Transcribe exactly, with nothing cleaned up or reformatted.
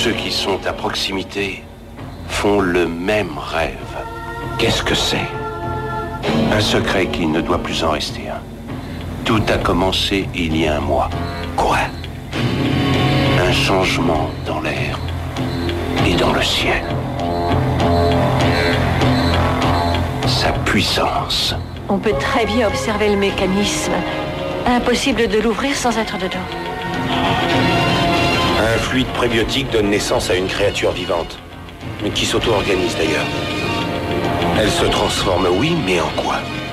ceux qui sont à proximité font le même rêve. Qu'est-ce que c'est? Un secret qui ne doit plus en rester un. Tout a commencé il y a un mois. Quoi? Un changement dans l'air et dans le ciel. Sa puissance. On peut très bien observer le mécanisme. Impossible de l'ouvrir sans être dedans. Un fluide prébiotique donne naissance à une créature vivante, mais qui s'auto-organise d'ailleurs. Elle se transforme, oui, mais en quoi?